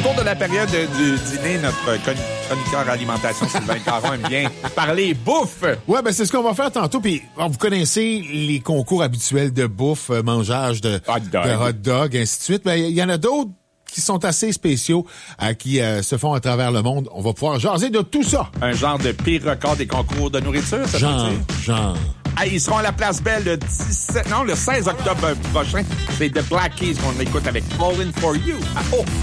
cours de la période du dîner, notre chroniqueur alimentation, Sylvain Caron, aime bien parler bouffe. Ouais, ben c'est ce qu'on va faire tantôt. Puis vous connaissez les concours habituels de bouffe, mangeage de hot dog, ainsi de suite. Ben il y en a d'autres qui sont assez spéciaux, qui se font à travers le monde. On va pouvoir jaser de tout ça. Un genre de pire record des concours de nourriture, ça genre. Ah, ils seront à la Place Belle le 16 octobre prochain. C'est The Black Keys qu'on écoute avec Falling For You. Ah, oh!